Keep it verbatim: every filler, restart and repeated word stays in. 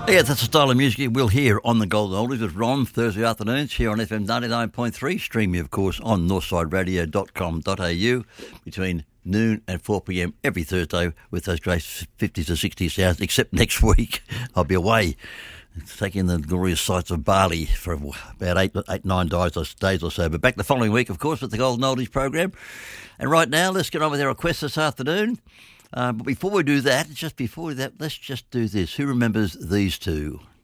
Yeah, that's the style of music we'll hear on the Golden Oldies with Ron Thursday afternoons here on F M ninety-nine point three, streaming of course on northside radio dot com dot a u between noon and four p m every Thursday with those great fifties to sixties sounds, except next week I'll be away taking the glorious sights of Bali for about eight, eight nine days or, days or so. But back the following week, of course, with the Golden Oldies program. And right now, let's get on with our requests this afternoon. Uh, but before we do that, just before that, let's just do this. Who remembers these two?